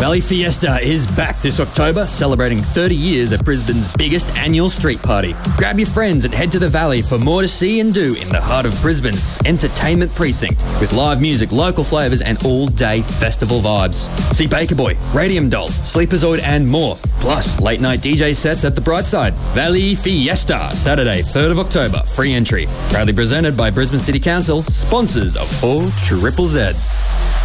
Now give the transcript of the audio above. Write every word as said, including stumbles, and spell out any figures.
Valley Fiesta is back this October, celebrating thirty years at Brisbane's biggest annual street party. Grab your friends and head to the Valley for more to see and do in the heart of Brisbane's entertainment precinct, with live music, local flavours and all-day festival vibes. See Baker Boy, Radium Dolls, Sleeperzoid and more. Plus, late-night D J sets at the Brightside. Valley Fiesta, Saturday, third of October, free entry. Proudly presented by Brisbane City Council, sponsors of four Triple Z.